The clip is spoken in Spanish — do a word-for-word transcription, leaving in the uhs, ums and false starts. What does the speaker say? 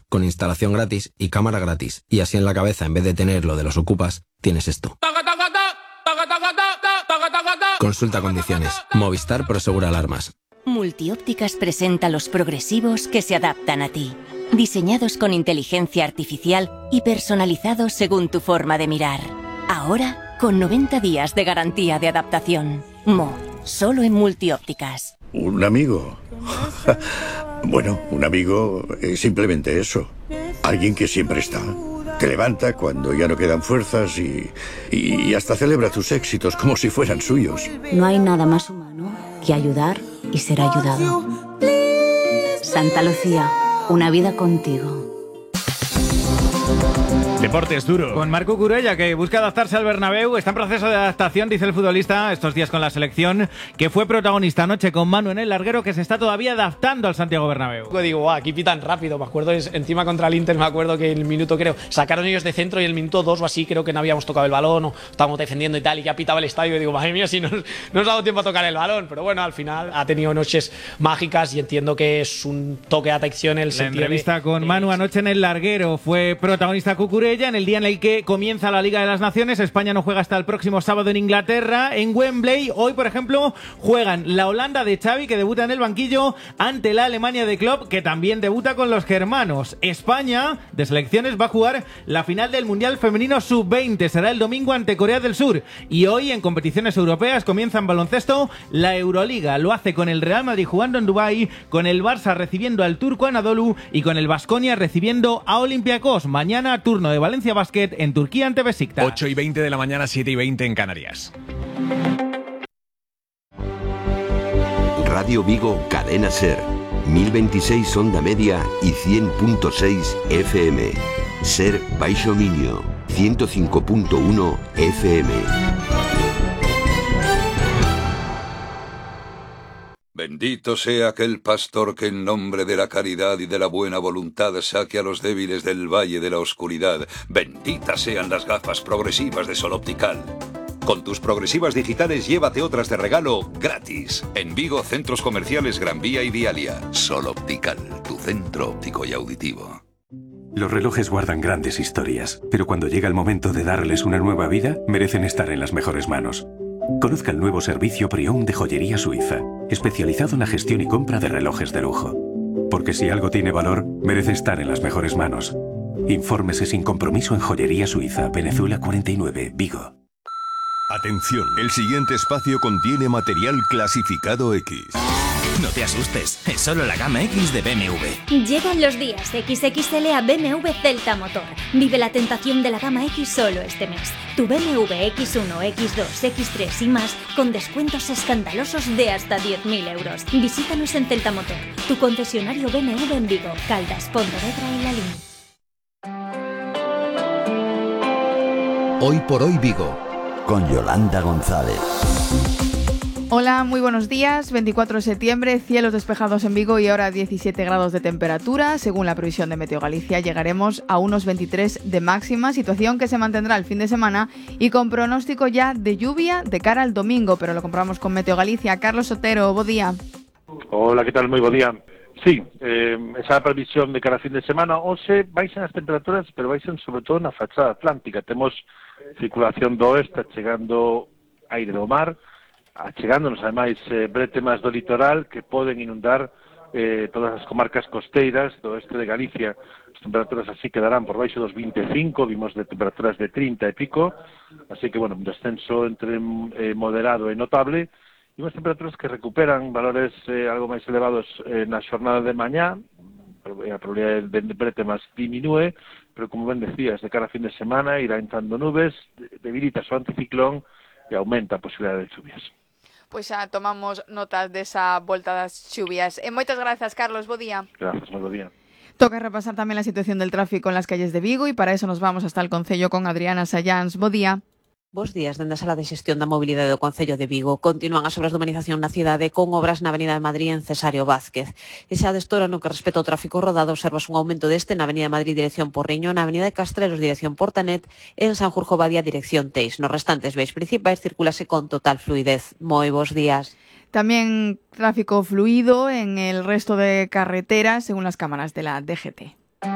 con instalación gratis y cámara gratis. Y así en la cabeza, en vez de tener lo de los ocupas, tienes esto. Consulta condiciones. Movistar Prosegura Alarmas. Multiópticas presenta los progresivos que se adaptan a ti. Diseñados con inteligencia artificial y personalizados según tu forma de mirar. Ahora, con noventa días de garantía de adaptación. Mo, solo en Multiópticas. ¿Un amigo? Bueno, un amigo es simplemente eso. Alguien que siempre está. Te levanta cuando ya no quedan fuerzas y, y hasta celebra tus éxitos como si fueran suyos. No hay nada más humano que ayudar y ser ayudado. Santa Lucía, una vida contigo. Deportes duro. Con Marc Cucurella, que busca adaptarse al Bernabéu. Está en proceso de adaptación, dice el futbolista, estos días con la selección, que fue protagonista anoche con Manu en el larguero, que se está todavía adaptando al Santiago Bernabéu. Digo, guau, aquí pitan rápido. Me acuerdo, es, encima contra el Inter, me acuerdo que el minuto, creo, sacaron ellos de centro y el minuto dos o así, creo que no habíamos tocado el balón o estábamos defendiendo y tal, y ya pitaba el estadio. Y digo, madre mía, si no nos ha dado tiempo a tocar el balón. Pero bueno, al final ha tenido noches mágicas y entiendo que es un toque de atención el La sentido entrevista de, con de, Manu anoche en el larguero. Fue protagonista Cucurella en el día en el que comienza la Liga de las Naciones. España no juega hasta el próximo sábado en Inglaterra, en Wembley. Hoy, por ejemplo, juegan la Holanda de Xavi, que debuta en el banquillo, ante la Alemania de Klopp, que también debuta con los germanos. España, de selecciones, va a jugar la final del Mundial Femenino sub veinte. Será el domingo ante Corea del Sur. Y hoy, en competiciones europeas, comienza en baloncesto la Euroliga. Lo hace con el Real Madrid jugando en Dubái, con el Barça recibiendo al Turco Anadolu y con el Baskonia recibiendo a Olympiacos. Mañana, turno de Valencia Basket en Turquía ante Besiktas. ocho y veinte de la mañana, siete y veinte en Canarias. Radio Vigo, Cadena Ser. mil veintiséis onda media y cien punto seis F M. Ser Baixo Minio, ciento cinco punto uno F M. Bendito sea aquel pastor que en nombre de la caridad y de la buena voluntad saque a los débiles del valle de la oscuridad. Benditas sean las gafas progresivas de Sol Optical. Con tus progresivas digitales llévate otras de regalo gratis. En Vigo, centros comerciales Gran Vía y Dialia. Sol Optical, tu centro óptico y auditivo. Los relojes guardan grandes historias, pero cuando llega el momento de darles una nueva vida, merecen estar en las mejores manos. Conozca el nuevo servicio Pre-Owned de Joyería Suiza, especializado en la gestión y compra de relojes de lujo. Porque si algo tiene valor, merece estar en las mejores manos. Infórmese sin compromiso en Joyería Suiza, Venezuela cuarenta y nueve, Vigo. Atención, el siguiente espacio contiene material clasificado X. No te asustes, es solo la gama X de B M W. Llegan los días equis equis ele a B M W Celta Motor. Vive la tentación de la gama X solo este mes. Tu B M W equis uno, equis dos, equis tres y más con descuentos escandalosos de hasta diez mil euros. Visítanos en Celta Motor, tu concesionario B M W en Vigo, Caldas, Pontevedra y Lalín. Hoy por hoy Vigo, con Yolanda González. Hola, muy buenos días. veinticuatro de septiembre, cielos despejados en Vigo y ahora diecisiete grados de temperatura. Según la previsión de Meteo Galicia, llegaremos a unos veintitrés de máxima, situación que se mantendrá el fin de semana y con pronóstico ya de lluvia de cara al domingo, pero lo comprobamos con Meteo Galicia. Carlos Sotero, bo día. Hola, que tal? Moi bo día. Sí, eh, esa previsión de cara a fin de semana, hoxe baixan as temperaturas, pero baixan sobre todo na fachada atlántica. Temos circulación do oeste chegando aire do mar, achegándonos ademais eh, bretemas do litoral que poden inundar eh, todas as comarcas costeiras do oeste de Galicia. As temperaturas así quedarán por baixo dos vinte e cinco, vimos de temperaturas de trinta e pico, así que, bueno, un descenso entre eh, moderado e notable, e unhas temperaturas que recuperan valores eh, algo máis elevados eh, na xornada de mañá, a probabilidade de bretemas diminúe, pero como ben decías, de cara a fin de semana irá entrando nubes, debilita o anticiclón e aumenta a posibilidade de lluvias. Pois xa tomamos notas desa volta das chuvias. E moitas grazas, Carlos, bo día. Grazas, moi bo día. Toca repasar tamén la situación del tráfico en las calles de Vigo e para eso nos vamos hasta el Concello con Adriana Sayáns. Bo día. Bos días, dende a Sala de Xestión da Mobilidade do Concello de Vigo. Continúan as obras de humanización na cidade con obras na Avenida de Madrid en Cesario Vázquez. E xa destora no que respecta ao tráfico rodado observas un aumento deste na Avenida de Madrid dirección Porriño, na Avenida de Castrelos dirección Portanet e en Sanjurjo Badía dirección Teix. Nos restantes veias principais circulase con total fluidez. Moi bos días. También tráfico fluido en el resto de carreteras según las cámaras de la D G T.